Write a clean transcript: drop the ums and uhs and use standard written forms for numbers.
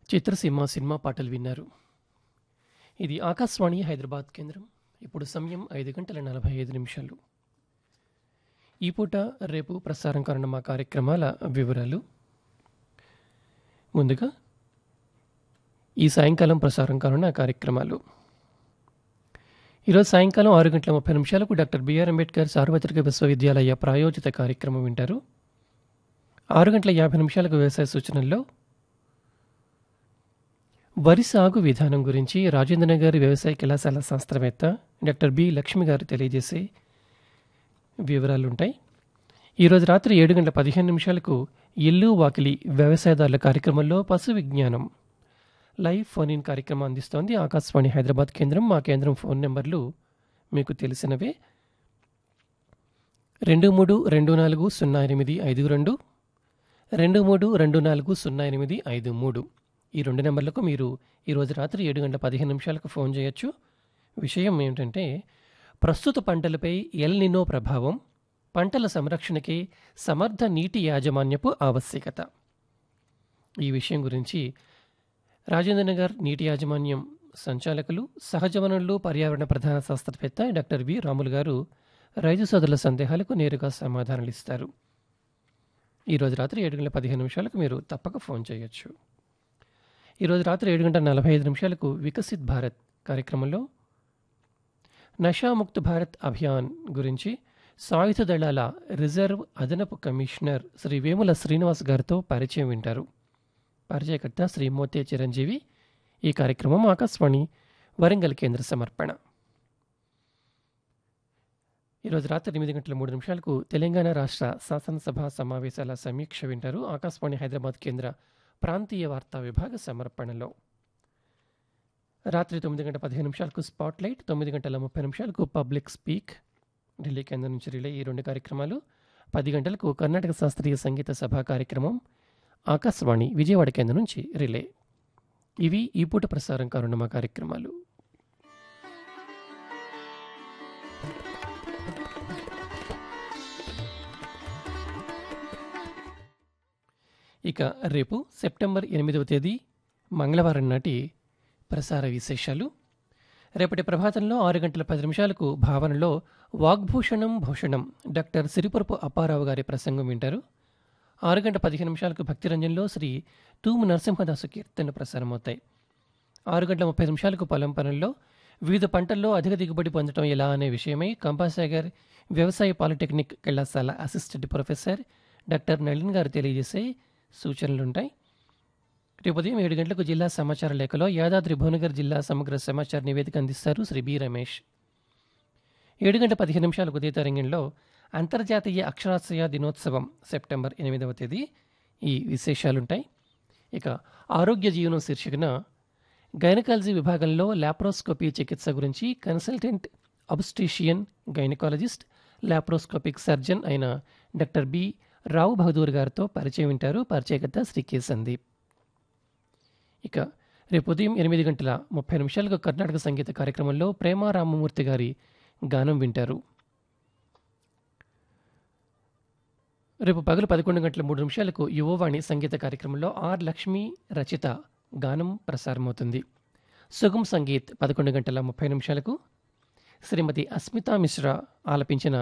చిత్రసీమ cinema పాటలు విన్నారు. ఇది ఆకాశవాణి హైదరాబాద్ కేంద్రం. ఇప్పుడు సమయం 5:45. ఈ పూట రేపు ప్రసారం కానున్న మా కార్యక్రమాల వివరాలు. ముందుగా ఈ సాయంకాలం ప్రసారం కానున్న కార్యక్రమాలు. ఈరోజు సాయంకాలం 6:30 డాక్టర్ బిఆర్ అంబేద్కర్ సార్వత్రిక విశ్వవిద్యాలయ ప్రాయోజిత కార్యక్రమం వింటారు. 6:50 వ్యవసాయ సూచనల్లో వరి సాగు విధానం గురించి రాజేంద్రనగర్ వ్యవసాయ కళాశాల శాస్త్రవేత్త డాక్టర్ బి లక్ష్మి గారు తెలియజేసే వివరాలుంటాయి. ఈరోజు రాత్రి 7:15 ఇల్లు వాకిలి వ్యవసాయదారుల కార్యక్రమంలో పశు విజ్ఞానం లైవ్ ఫోన్ ఇన్ కార్యక్రమం అందిస్తోంది ఆకాశవాణి హైదరాబాద్ కేంద్రం. మా కేంద్రం ఫోన్ నెంబర్లు మీకు తెలిసినవే: 23240852, 23240853. ఈ రెండు నెంబర్లకు మీరు ఈరోజు రాత్రి 7:15 ఫోన్ చేయొచ్చు. విషయం ఏమిటంటే, ప్రస్తుత పంటలపై ఎల్ నినో ప్రభావం, పంటల సంరక్షణకి సమర్థ నీటి యాజమాన్యపు ఆవశ్యకత. ఈ విషయం గురించి రాజేంద్రనగర్ నీటి యాజమాన్యం సంచాలకులు, సహజ వనరులు, పర్యావరణ ప్రధాన శాస్త్రవేత్త డాక్టర్ వి రాములు గారు రైతు సోదరుల సందేహాలకు నేరుగా సమాధానాలు ఇస్తారు. ఈరోజు రాత్రి 7:15 మీరు తప్పక ఫోన్ చేయొచ్చు. ఈరోజు రాత్రి 7:45 వికసిత్ భారత్ కార్యక్రమంలో నషాముక్త్ భారత్ అభియాన్ గురించి సాయుధ దళాల రిజర్వ్ అదనపు కమిషనర్ శ్రీ వేముల శ్రీనివాస్ గారితో పరిచయం వింటారు. పరిచయకర్త శ్రీ మోతే చిరంజీవి. ఈ కార్యక్రమం ఆకాశవాణి వరంగల్ కేంద్ర సమర్పణ. ఈరోజు రాత్రి 8:03 తెలంగాణ రాష్ట్ర శాసనసభ సమావేశాల సమీక్ష వింటారు. ఆకాశవాణి హైదరాబాద్ కేంద్ర ప్రాంతీయ వార్తా విభాగ సమర్పణలో. రాత్రి 9:15 స్పాట్లైట్, 9:30 పబ్లిక్ స్పీక్ ఢిల్లీ కేంద్రం నుంచి రిలే. ఈ రెండు కార్యక్రమాలు. 10 గంటలకు కర్ణాటక శాస్త్రీయ సంగీత సభా కార్యక్రమం ఆకాశవాణి విజయవాడ కేంద్రం నుంచి రిలే. ఇవి ఈ పూట ప్రసారం కానున్న మా కార్యక్రమాలు. ఇక రేపు సెప్టెంబర్ 8 మంగళవారం నాటి ప్రసార విశేషాలు. రేపటి ప్రభాతంలో 6:10 భావనలో వాగ్భూషణం భూషణం డాక్టర్ సిరిపురపు అప్పారావు గారి ప్రసంగం వింటారు. 6:15 భక్తిరంజన్లో శ్రీ తూము నరసింహదాసు కీర్తన ప్రసారమవుతాయి. 6:30 పొలం పనుల్లో వివిధ పంటల్లో అధిక దిగుబడి పొందడం ఎలా అనే విషయమై కంపాసాగర్ వ్యవసాయ పాలిటెక్నిక్ కళాశాల అసిస్టెంట్ ప్రొఫెసర్ డాక్టర్ నళిన్ గారు తెలియజేసే సూచనలుంటాయి. రేపు ఉదయం 7 గంటలకు జిల్లా సమాచార లేఖలో యాదాద్రి భువనగిరి జిల్లా సమగ్ర సమాచార నివేదిక అందిస్తారు శ్రీ బి రమేష్. 7:15 ఉదయ తరంగంలో అంతర్జాతీయ అక్షరాస్యత దినోత్సవం సెప్టెంబర్ 8 ఈ విశేషాలుంటాయి. ఇక ఆరోగ్య జీవనం శీర్షికన గైనకాలజీ విభాగంలో లాప్రోస్కోపీ చికిత్స గురించి కన్సల్టెంట్ అబ్స్ట్రీషియన్ గైనకాలజిస్ట్, లాప్రోస్కోపిక్ సర్జన్ అయిన డాక్టర్ బి రావు బహదూర్ గారితో పరిచయం వింటారు. పరిచయకర్త శ్రీ కె సందీప్. ఇక రేపు ఉదయం 8:30 కర్ణాటక సంగీత కార్యక్రమంలో ప్రేమ రామమూర్తి గారి గానం వింటారు. రేపు పగలు 11:03 యువవాణి సంగీత కార్యక్రమంలో ఆర్ లక్ష్మి రచిత గానం ప్రసారమవుతుంది. సుగమ్ సంగీత్ 11:30 శ్రీమతి అస్మితా మిశ్రా ఆలపించిన